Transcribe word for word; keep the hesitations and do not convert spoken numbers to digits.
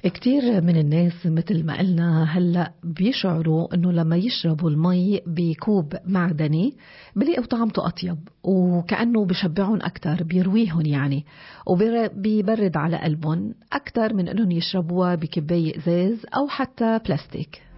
كتير من الناس مثل ما قلنا هلأ بيشعروا انه لما يشربوا المي بكوب معدني بلاقوا طعمته اطيب وكأنه بشبعهم اكتر، بيرويهم يعني، وبيبرد على قلبهم اكتر من انهم يشربوها بكباية ازاز او حتى بلاستيك.